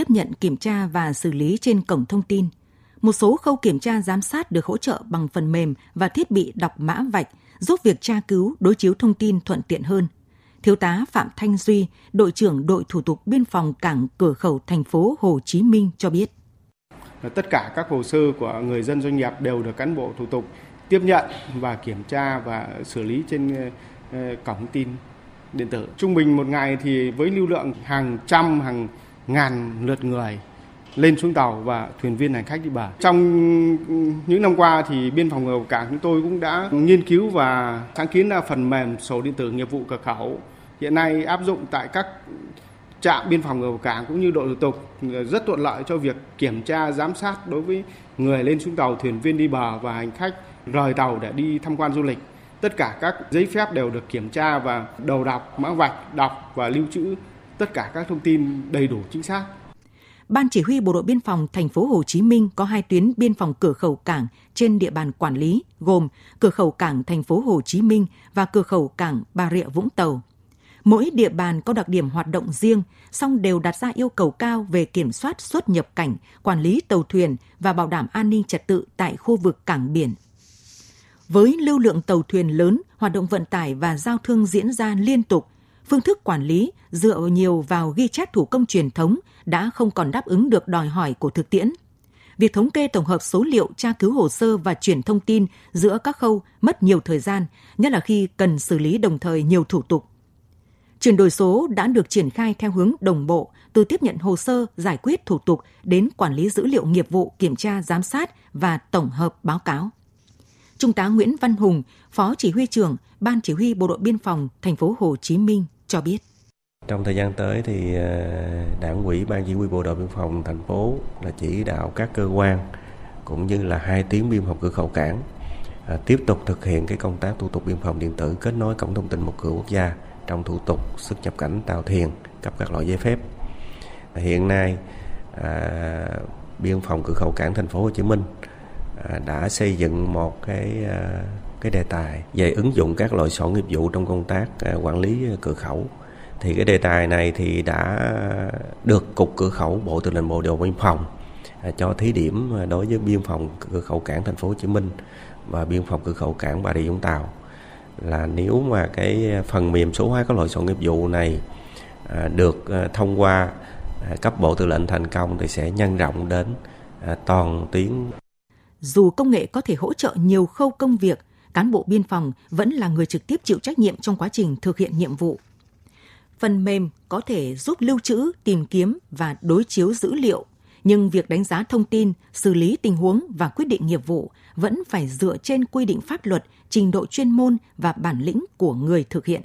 tiếp nhận, kiểm tra và xử lý trên cổng thông tin. Một số khâu kiểm tra giám sát được hỗ trợ bằng phần mềm và thiết bị đọc mã vạch, giúp việc tra cứu, đối chiếu thông tin thuận tiện hơn. Thiếu tá Phạm Thanh Duy, đội trưởng đội thủ tục biên phòng cảng cửa khẩu thành phố Hồ Chí Minh cho biết. Tất cả các hồ sơ của người dân doanh nghiệp đều được cán bộ thủ tục tiếp nhận và kiểm tra và xử lý trên cổng thông tin điện tử. Trung bình một ngày thì với lưu lượng hàng trăm, hàng ngàn lượt người lên xuống tàu và thuyền viên hành khách đi bờ. Trong những năm qua thì biên phòng cửa khẩu cảng chúng tôi cũng đã nghiên cứu và sáng kiến ra phần mềm sổ điện tử nghiệp vụ cửa khẩu. Hiện nay áp dụng tại các trạm biên phòng cửa khẩu cảng cũng như đội thủ tục rất thuận lợi cho việc kiểm tra giám sát đối với người lên xuống tàu, thuyền viên đi bờ và hành khách rời tàu để đi tham quan du lịch. Tất cả các giấy phép đều được kiểm tra và đầu đọc, mã vạch, đọc và lưu trữ tất cả các thông tin đầy đủ chính xác. Ban Chỉ huy Bộ đội Biên phòng thành phố Hồ Chí Minh có 2 tuyến biên phòng cửa khẩu cảng trên địa bàn quản lý, gồm cửa khẩu cảng thành phố Hồ Chí Minh và cửa khẩu cảng Bà Rịa Vũng Tàu. Mỗi địa bàn có đặc điểm hoạt động riêng, song đều đặt ra yêu cầu cao về kiểm soát xuất nhập cảnh, quản lý tàu thuyền và bảo đảm an ninh trật tự tại khu vực cảng biển. Với lưu lượng tàu thuyền lớn, hoạt động vận tải và giao thương diễn ra liên tục, phương thức quản lý dựa nhiều vào ghi chép thủ công truyền thống đã không còn đáp ứng được đòi hỏi của thực tiễn. Việc thống kê tổng hợp số liệu, tra cứu hồ sơ và chuyển thông tin giữa các khâu mất nhiều thời gian, nhất là khi cần xử lý đồng thời nhiều thủ tục. Chuyển đổi số đã được triển khai theo hướng đồng bộ, từ tiếp nhận hồ sơ, giải quyết thủ tục đến quản lý dữ liệu nghiệp vụ, kiểm tra, giám sát và tổng hợp báo cáo. Trung tá Nguyễn Văn Hùng, Phó Chỉ huy trưởng Ban Chỉ huy Bộ đội Biên phòng thành phố Hồ Chí Minh cho biết. Trong thời gian tới thì Đảng ủy Ban Chỉ huy Bộ đội Biên phòng thành phố là chỉ đạo các cơ quan cũng như là 2 tuyến biên phòng cửa khẩu cảng tiếp tục thực hiện cái công tác thủ tục biên phòng điện tử, kết nối cổng thông tin một cửa quốc gia trong thủ tục xuất nhập cảnh tàu thuyền, cấp các loại giấy phép. Hiện nay biên phòng cửa khẩu cảng thành phố Hồ Chí Minh đã xây dựng một cái đề tài về ứng dụng các loại sổ nghiệp vụ trong công tác quản lý cửa khẩu. Thì cái đề tài này thì đã được Cục Cửa khẩu Bộ Tư lệnh Bộ đội Biên phòng cho thí điểm đối với biên phòng cửa khẩu cảng thành phố Hồ Chí Minh và biên phòng cửa khẩu cảng Bà Rịa Vũng Tàu, là nếu mà cái phần mềm số hóa các loại sổ nghiệp vụ này được thông qua cấp Bộ Tư lệnh thành công thì sẽ nhân rộng đến toàn tuyến. Dù công nghệ có thể hỗ trợ nhiều khâu công việc, cán bộ biên phòng vẫn là người trực tiếp chịu trách nhiệm trong quá trình thực hiện nhiệm vụ. Phần mềm có thể giúp lưu trữ, tìm kiếm và đối chiếu dữ liệu, nhưng việc đánh giá thông tin, xử lý tình huống và quyết định nghiệp vụ vẫn phải dựa trên quy định pháp luật, trình độ chuyên môn và bản lĩnh của người thực hiện.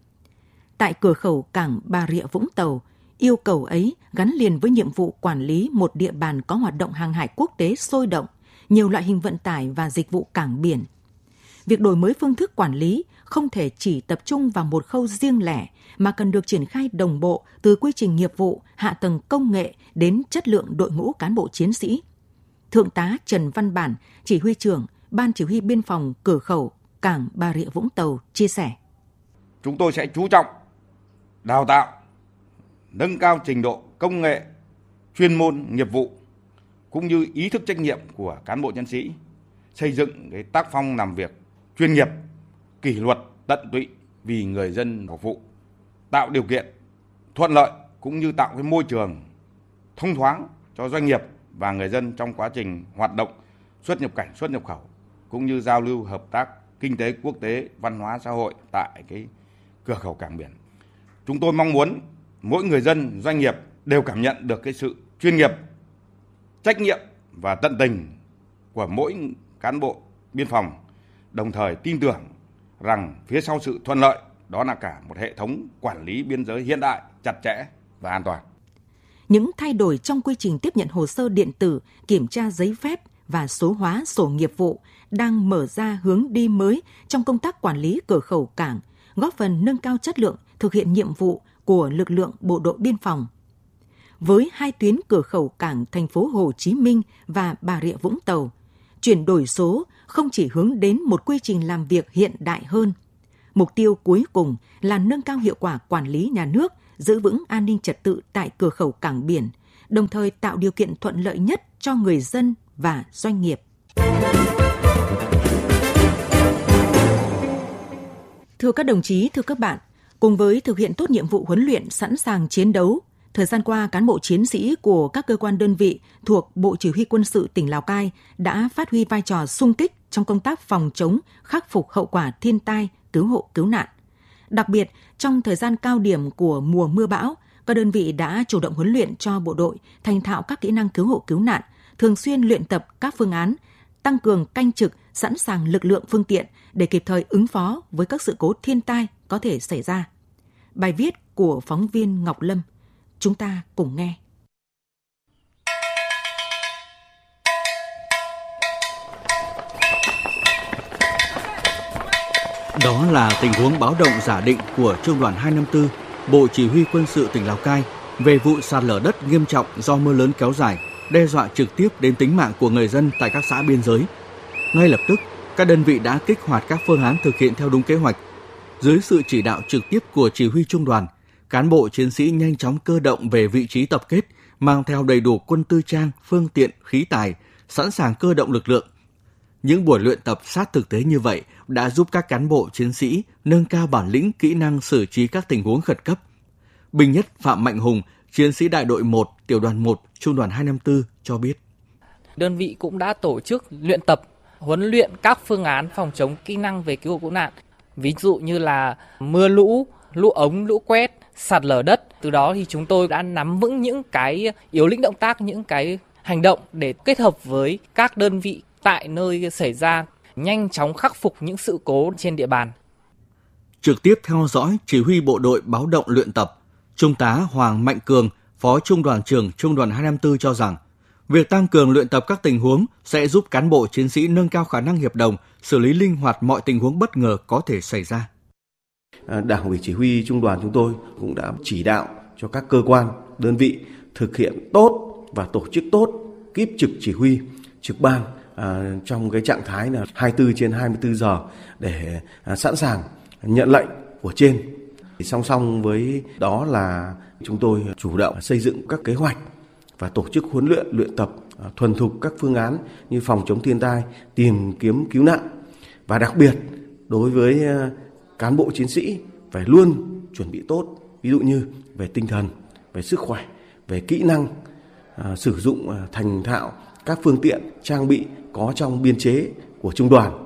Tại cửa khẩu cảng Bà Rịa Vũng Tàu, yêu cầu ấy gắn liền với nhiệm vụ quản lý một địa bàn có hoạt động hàng hải quốc tế sôi động, nhiều loại hình vận tải và dịch vụ cảng biển. Việc đổi mới phương thức quản lý không thể chỉ tập trung vào một khâu riêng lẻ mà cần được triển khai đồng bộ từ quy trình nghiệp vụ, hạ tầng công nghệ đến chất lượng đội ngũ cán bộ chiến sĩ. Thượng tá Trần Văn Bản, Chỉ huy trưởng Ban Chỉ huy Biên phòng cửa khẩu cảng Bà Rịa Vũng Tàu chia sẻ. Chúng tôi sẽ chú trọng đào tạo, nâng cao trình độ công nghệ, chuyên môn, nghiệp vụ cũng như ý thức trách nhiệm của cán bộ nhân sĩ, xây dựng cái tác phong làm việc chuyên nghiệp, kỷ luật, tận tụy vì người dân phục vụ, tạo điều kiện thuận lợi cũng như tạo cái môi trường thông thoáng cho doanh nghiệp và người dân trong quá trình hoạt động xuất nhập cảnh, xuất nhập khẩu cũng như giao lưu hợp tác kinh tế quốc tế, văn hóa xã hội tại cái cửa khẩu cảng biển. Chúng tôi mong muốn mỗi người dân, doanh nghiệp đều cảm nhận được cái sự chuyên nghiệp, trách nhiệm và tận tình của mỗi cán bộ biên phòng, đồng thời tin tưởng rằng phía sau sự thuận lợi đó là cả một hệ thống quản lý biên giới hiện đại, chặt chẽ và an toàn. Những thay đổi trong quy trình tiếp nhận hồ sơ điện tử, kiểm tra giấy phép và số hóa sổ nghiệp vụ đang mở ra hướng đi mới trong công tác quản lý cửa khẩu cảng, góp phần nâng cao chất lượng thực hiện nhiệm vụ của lực lượng bộ đội biên phòng. Với 2 tuyến cửa khẩu cảng thành phố Hồ Chí Minh và Bà Rịa Vũng Tàu, chuyển đổi số không chỉ hướng đến một quy trình làm việc hiện đại hơn. Mục tiêu cuối cùng là nâng cao hiệu quả quản lý nhà nước, giữ vững an ninh trật tự tại cửa khẩu cảng biển đồng thời tạo điều kiện thuận lợi nhất cho người dân và doanh nghiệp. Thưa các đồng chí, thưa các bạn, cùng với thực hiện tốt nhiệm vụ huấn luyện sẵn sàng chiến đấu, thời gian qua, cán bộ chiến sĩ của các cơ quan đơn vị thuộc Bộ Chỉ huy Quân sự tỉnh Lào Cai đã phát huy vai trò xung kích trong công tác phòng chống, khắc phục hậu quả thiên tai, cứu hộ, cứu nạn. Đặc biệt, trong thời gian cao điểm của mùa mưa bão, các đơn vị đã chủ động huấn luyện cho bộ đội thành thạo các kỹ năng cứu hộ, cứu nạn, thường xuyên luyện tập các phương án, tăng cường canh trực, sẵn sàng lực lượng phương tiện để kịp thời ứng phó với các sự cố thiên tai có thể xảy ra. Bài viết của phóng viên Ngọc Lâm. Chúng ta cùng nghe. Đó là tình huống báo động giả định của Trung đoàn 254, Bộ Chỉ huy Quân sự tỉnh Lào Cai về vụ sạt lở đất nghiêm trọng do mưa lớn kéo dài, đe dọa trực tiếp đến tính mạng của người dân tại các xã biên giới. Ngay lập tức, các đơn vị đã kích hoạt các phương án thực hiện theo đúng kế hoạch. Dưới sự chỉ đạo trực tiếp của chỉ huy trung đoàn, cán bộ chiến sĩ nhanh chóng cơ động về vị trí tập kết, mang theo đầy đủ quân tư trang, phương tiện, khí tài, sẵn sàng cơ động lực lượng. Những buổi luyện tập sát thực tế như vậy đã giúp các cán bộ chiến sĩ nâng cao bản lĩnh, kỹ năng xử trí các tình huống khẩn cấp. Binh nhất Phạm Mạnh Hùng, chiến sĩ đại đội 1, tiểu đoàn 1, trung đoàn 254 cho biết. Đơn vị cũng đã tổ chức luyện tập, huấn luyện các phương án phòng chống kỹ năng về cứu hộ cứu nạn. Ví dụ như là mưa lũ, lũ ống, lũ quét, sạt lở đất. Từ đó thì chúng tôi đã nắm vững những cái yếu lĩnh động tác, những cái hành động để kết hợp với các đơn vị tại nơi xảy ra, nhanh chóng khắc phục những sự cố trên địa bàn. Trực tiếp theo dõi chỉ huy bộ đội báo động luyện tập, Trung tá Hoàng Mạnh Cường, Phó Trung đoàn trưởng Trung đoàn 254 cho rằng, việc tăng cường luyện tập các tình huống sẽ giúp cán bộ chiến sĩ nâng cao khả năng hiệp đồng, xử lý linh hoạt mọi tình huống bất ngờ có thể xảy ra. Đảng ủy chỉ huy trung đoàn chúng tôi cũng đã chỉ đạo cho các cơ quan, đơn vị thực hiện tốt và tổ chức tốt kíp trực chỉ huy, trực ban trong cái trạng thái là 24/24 giờ để sẵn sàng nhận lệnh của trên. Song song với đó là chúng tôi chủ động xây dựng các kế hoạch và tổ chức huấn luyện, luyện tập thuần thục các phương án như phòng chống thiên tai, tìm kiếm cứu nạn. Và đặc biệt đối với cán bộ chiến sĩ phải luôn chuẩn bị tốt, ví dụ như về tinh thần, về sức khỏe, về kỹ năng, sử dụng thành thạo các phương tiện, trang bị có trong biên chế của trung đoàn.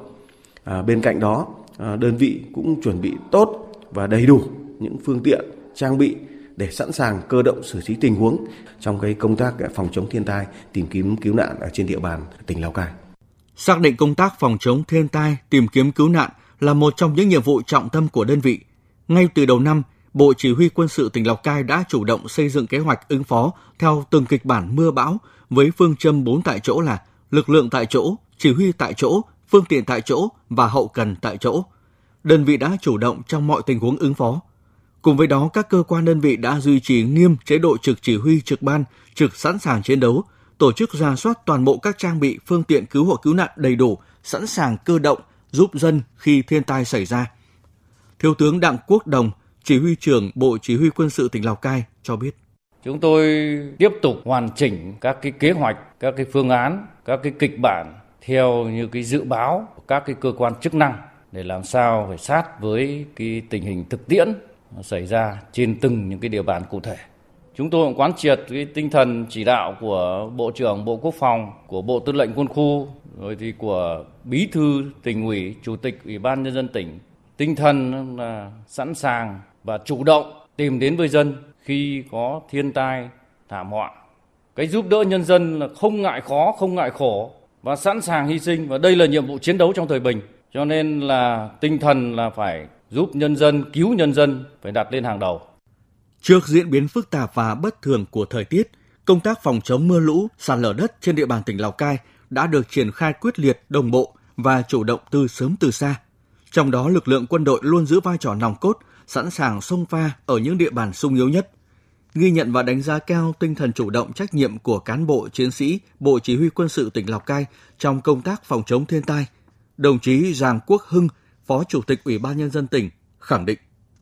Bên cạnh đó, đơn vị cũng chuẩn bị tốt và đầy đủ những phương tiện, trang bị để sẵn sàng cơ động xử lý tình huống trong cái công tác phòng chống thiên tai, tìm kiếm cứu nạn ở trên địa bàn tỉnh Lào Cai. Xác định công tác phòng chống thiên tai, tìm kiếm cứu nạn là một trong những nhiệm vụ trọng tâm của đơn vị. Ngay từ đầu năm, Bộ Chỉ huy Quân sự tỉnh Lào Cai đã chủ động xây dựng kế hoạch ứng phó theo từng kịch bản mưa bão với phương châm 4 tại chỗ là lực lượng tại chỗ, chỉ huy tại chỗ, phương tiện tại chỗ và hậu cần tại chỗ. Đơn vị đã chủ động trong mọi tình huống ứng phó. Cùng với đó, các cơ quan đơn vị đã duy trì nghiêm chế độ trực chỉ huy, trực ban, trực sẵn sàng chiến đấu, tổ chức rà soát toàn bộ các trang bị, phương tiện cứu hộ cứu nạn đầy đủ, sẵn sàng cơ động, giúp dân khi thiên tai xảy ra. Thiếu tướng Đặng Quốc Đồng, Chỉ huy trưởng Bộ Chỉ huy Quân sự tỉnh Lào Cai cho biết. Chúng tôi tiếp tục hoàn chỉnh các cái kế hoạch, các cái phương án, các cái kịch bản theo như cái dự báo của các cái cơ quan chức năng để làm sao phải sát với cái tình hình thực tiễn xảy ra trên từng những cái địa bàn cụ thể. Chúng tôi cũng quán triệt cái tinh thần chỉ đạo của Bộ trưởng Bộ Quốc phòng, của Bộ Tư lệnh Quân khu, rồi thì của Bí thư Tỉnh ủy, Chủ tịch Ủy ban Nhân dân tỉnh. Tinh thần là sẵn sàng và chủ động tìm đến với dân khi có thiên tai, thảm họa. Cái giúp đỡ nhân dân là không ngại khó, không ngại khổ và sẵn sàng hy sinh. Và đây là nhiệm vụ chiến đấu trong thời bình. Cho nên là tinh thần là phải giúp nhân dân, cứu nhân dân phải đặt lên hàng đầu. Trước diễn biến phức tạp và bất thường của thời tiết, công tác phòng chống mưa lũ, sạt lở đất trên địa bàn tỉnh Lào Cai đã được triển khai quyết liệt, đồng bộ và chủ động từ sớm từ xa. Trong đó, lực lượng quân đội luôn giữ vai trò nòng cốt, sẵn sàng xông pha ở những địa bàn xung yếu nhất. Ghi nhận và đánh giá cao tinh thần chủ động trách nhiệm của cán bộ chiến sĩ Bộ Chỉ huy Quân sự tỉnh Lào Cai trong công tác phòng chống thiên tai, đồng chí Giàng Quốc Hưng, Phó Chủ tịch Ủy ban Nhân dân tỉnh, khẳng định.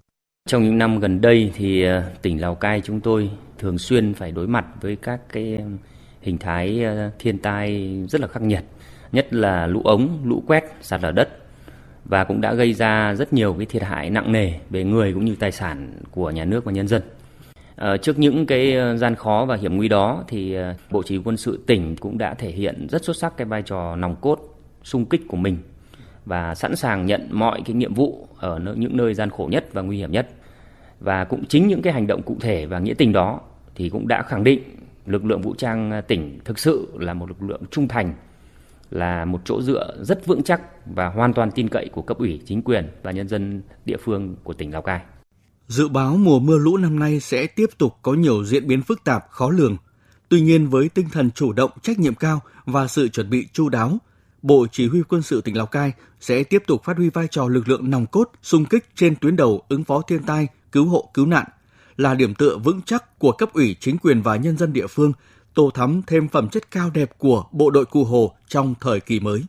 Trong những năm gần đây thì tỉnh Lào Cai chúng tôi thường xuyên phải đối mặt với các cái hình thái thiên tai rất là khắc nghiệt, nhất là lũ ống, lũ quét, sạt lở đất, và cũng đã gây ra rất nhiều cái thiệt hại nặng nề về người cũng như tài sản của nhà nước và nhân dân. Trước những cái gian khó và hiểm nguy đó thì Bộ Chỉ huy Quân sự tỉnh cũng đã thể hiện rất xuất sắc cái vai trò nòng cốt, xung kích của mình và sẵn sàng nhận mọi cái nhiệm vụ ở những nơi gian khổ nhất và nguy hiểm nhất. Và cũng chính những cái hành động cụ thể và nghĩa tình đó thì cũng đã khẳng định lực lượng vũ trang tỉnh thực sự là một lực lượng trung thành, là một chỗ dựa rất vững chắc và hoàn toàn tin cậy của cấp ủy, chính quyền và nhân dân địa phương của tỉnh Lào Cai. Dự báo mùa mưa lũ năm nay sẽ tiếp tục có nhiều diễn biến phức tạp, khó lường. Tuy nhiên, với tinh thần chủ động, trách nhiệm cao và sự chuẩn bị chu đáo, Bộ Chỉ huy Quân sự tỉnh Lào Cai sẽ tiếp tục phát huy vai trò lực lượng nòng cốt, xung kích trên tuyến đầu ứng phó thiên tai, cứu hộ, cứu nạn, là điểm tựa vững chắc của cấp ủy, chính quyền và nhân dân địa phương, tô thắm thêm phẩm chất cao đẹp của bộ đội Cụ Hồ trong thời kỳ mới.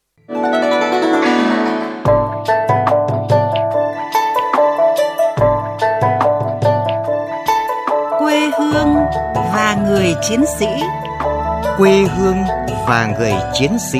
Quê hương và người chiến sĩ. Quê hương và người chiến sĩ.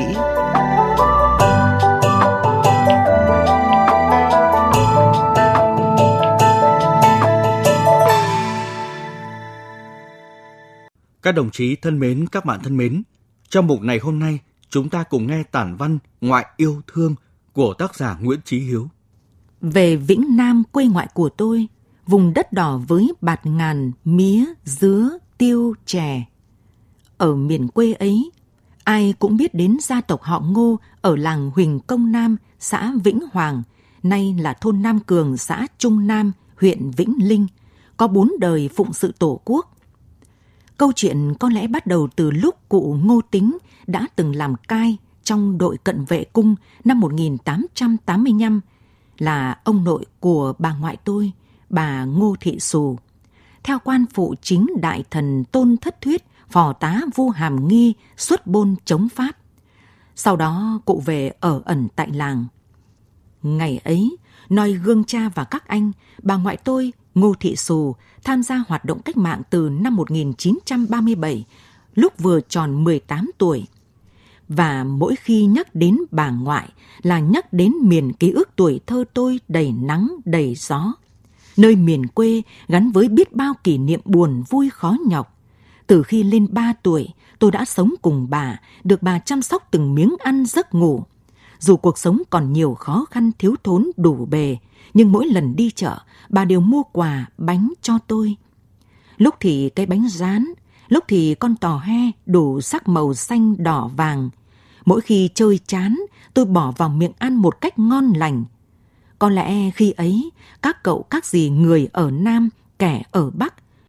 Các đồng chí thân mến, các bạn thân mến, trong mục này hôm nay, chúng ta cùng nghe tản văn Ngoại yêu thương của tác giả Nguyễn Chí Hiếu. Về Vĩnh Nam quê ngoại của tôi, vùng đất đỏ với bạt ngàn, mía, dứa, tiêu, chè. Ở miền quê ấy, ai cũng biết đến gia tộc họ Ngô ở làng Huỳnh Công Nam, xã Vĩnh Hoàng, nay là thôn Nam Cường, xã Trung Nam, huyện Vĩnh Linh, có 4 đời phụng sự Tổ quốc. Câu chuyện có lẽ bắt đầu từ lúc cụ Ngô Tính đã từng làm cai trong đội cận vệ cung năm 1885, là ông nội của bà ngoại tôi, bà Ngô Thị Xù. Theo quan phụ chính đại thần Tôn Thất Thuyết, phò tá Vu Hàm Nghi xuất bôn chống Pháp. Sau đó cụ về ở ẩn tại làng. Ngày ấy, noi gương cha và các anh, bà ngoại tôi, Ngô Thị Xù, tham gia hoạt động cách mạng từ năm 1937, lúc vừa tròn 18 tuổi. Và mỗi khi nhắc đến bà ngoại là nhắc đến miền ký ức tuổi thơ tôi đầy nắng, đầy gió. Nơi miền quê gắn với biết bao kỷ niệm buồn vui khó nhọc. Từ khi lên 3 tuổi, tôi đã sống cùng bà, được bà chăm sóc từng miếng ăn giấc ngủ. Dù cuộc sống còn nhiều khó khăn thiếu thốn đủ bề, nhưng mỗi lần đi chợ, bà đều mua quà, bánh cho tôi. Lúc thì cái bánh rán, lúc thì con tò he đủ sắc màu xanh, đỏ, vàng. Mỗi khi chơi chán, tôi bỏ vào miệng ăn một cách ngon lành. Có lẽ khi ấy, các cậu các dì người ở Nam, kẻ ở Bắc.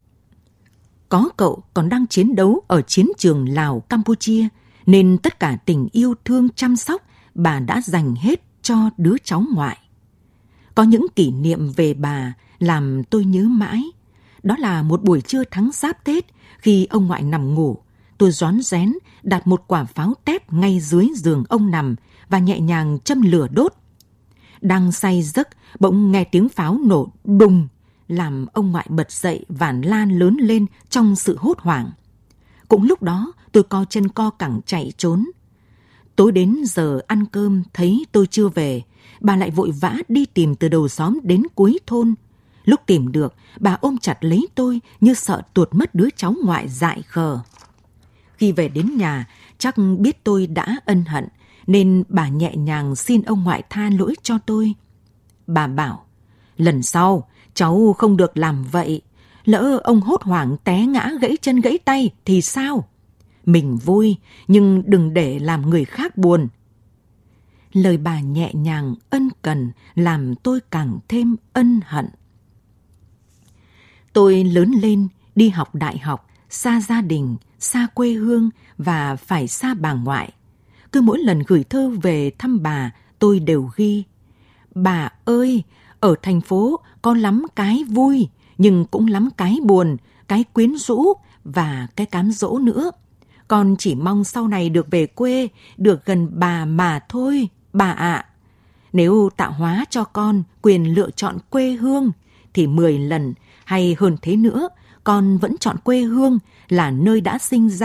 Có cậu còn đang chiến đấu ở chiến trường Lào, Campuchia, nên tất cả tình yêu thương chăm sóc bà đã dành hết cho đứa cháu ngoại. Có những kỷ niệm về bà làm tôi nhớ mãi. Đó là một buổi trưa tháng Giáp Tết, khi ông ngoại nằm ngủ, tôi rón rén đặt một quả pháo tép ngay dưới giường ông nằm và nhẹ nhàng châm lửa đốt. Đang say giấc, bỗng nghe tiếng pháo nổ đùng, làm ông ngoại bật dậy vản lan lớn lên trong sự hốt hoảng. Cũng lúc đó, tôi co chân co cẳng chạy trốn. Tối đến giờ ăn cơm thấy tôi chưa về, bà lại vội vã đi tìm từ đầu xóm đến cuối thôn. Lúc tìm được, bà ôm chặt lấy tôi như sợ tuột mất đứa cháu ngoại dại khờ. Khi về đến nhà, chắc biết tôi đã ân hận, nên bà nhẹ nhàng xin ông ngoại tha lỗi cho tôi. Bà bảo, lần sau cháu không được làm vậy. Lỡ ông hốt hoảng té ngã gãy chân gãy tay thì sao? Mình vui, nhưng đừng để làm người khác buồn. Lời bà nhẹ nhàng, ân cần làm tôi càng thêm ân hận. Tôi lớn lên, đi học đại học, xa gia đình, xa quê hương và phải xa bà ngoại. Cứ mỗi lần gửi thơ về thăm bà, tôi đều ghi: bà ơi, ở thành phố có lắm cái vui, nhưng cũng lắm cái buồn, cái quyến rũ và cái cám dỗ nữa. Con chỉ mong sau này được về quê, được gần bà mà thôi, bà ạ. Nếu tạo hóa cho con quyền lựa chọn quê hương, thì 10 lần hay hơn thế nữa, con vẫn chọn quê hương là nơi đã sinh ra